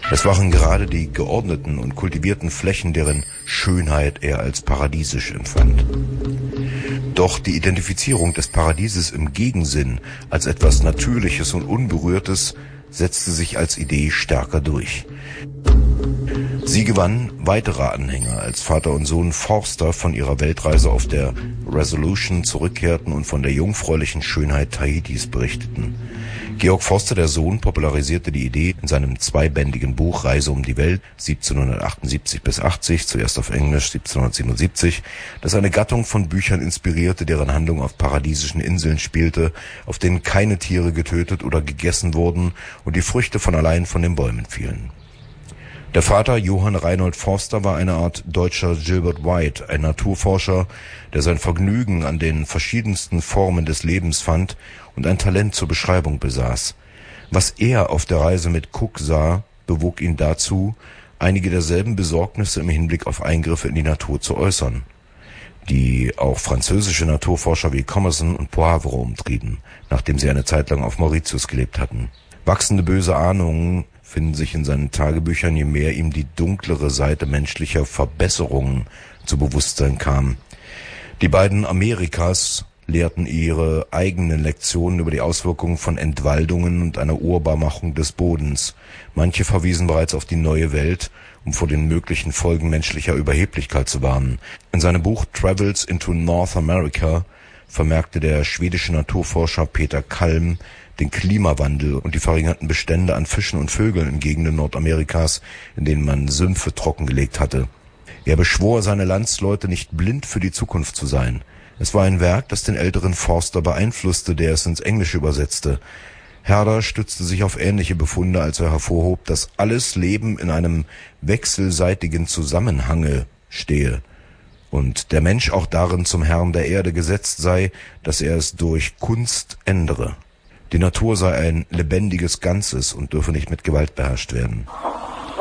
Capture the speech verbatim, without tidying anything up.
Es waren gerade die geordneten und kultivierten Flächen, deren Schönheit er als paradiesisch empfand. Doch die Identifizierung des Paradieses im Gegensinn als etwas Natürliches und Unberührtes setzte sich als Idee stärker durch. Sie gewann weitere Anhänger, als Vater und Sohn Forster von ihrer Weltreise auf der Resolution zurückkehrten und von der jungfräulichen Schönheit Tahitis berichteten. Georg Forster, der Sohn, popularisierte die Idee in seinem zweibändigen Buch Reise um die Welt siebzehnhundertachtundsiebzig bis achtzig, zuerst auf Englisch siebzehnhundertsiebenundsiebzig, das eine Gattung von Büchern inspirierte, deren Handlung auf paradiesischen Inseln spielte, auf denen keine Tiere getötet oder gegessen wurden und die Früchte von allein von den Bäumen fielen. Der Vater, Johann Reinhold Forster, war eine Art deutscher Gilbert White, ein Naturforscher, der sein Vergnügen an den verschiedensten Formen des Lebens fand und ein Talent zur Beschreibung besaß. Was er auf der Reise mit Cook sah, bewog ihn dazu, einige derselben Besorgnisse im Hinblick auf Eingriffe in die Natur zu äußern, die auch französische Naturforscher wie Commerson und Poivre umtrieben, nachdem sie eine Zeit lang auf Mauritius gelebt hatten. Wachsende böse Ahnungen finden sich in seinen Tagebüchern, je mehr ihm die dunklere Seite menschlicher Verbesserungen zu Bewusstsein kam. Die beiden Amerikas lehrten ihre eigenen Lektionen über die Auswirkungen von Entwaldungen und einer Urbarmachung des Bodens. Manche verwiesen bereits auf die neue Welt, um vor den möglichen Folgen menschlicher Überheblichkeit zu warnen. In seinem Buch Travels into North America vermerkte der schwedische Naturforscher Peter Kalm den Klimawandel und die verringerten Bestände an Fischen und Vögeln in Gegenden Nordamerikas, in denen man Sümpfe trockengelegt hatte. Er beschwor seine Landsleute, nicht blind für die Zukunft zu sein. Es war ein Werk, das den älteren Forster beeinflusste, der es ins Englische übersetzte. Herder stützte sich auf ähnliche Befunde, als er hervorhob, dass alles Leben in einem wechselseitigen Zusammenhange stehe und der Mensch auch darin zum Herrn der Erde gesetzt sei, dass er es durch Kunst ändere. Die Natur sei ein lebendiges Ganzes und dürfe nicht mit Gewalt beherrscht werden.